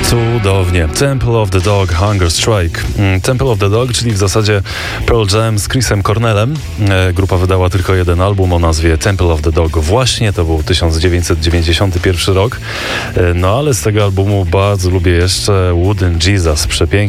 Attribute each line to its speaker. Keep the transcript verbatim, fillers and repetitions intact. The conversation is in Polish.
Speaker 1: Cudownie. Temple of the Dog, Hunger Strike. Temple of the Dog, czyli w zasadzie Pearl Jam z Chrisem Cornellem. Grupa wydała tylko jeden album o nazwie Temple of the Dog. Właśnie to był tysiąc dziewięćset dziewięćdziesiąty pierwszy rok. No ale z tego albumu bardzo lubię jeszcze Wooden Jesus. Przepiękny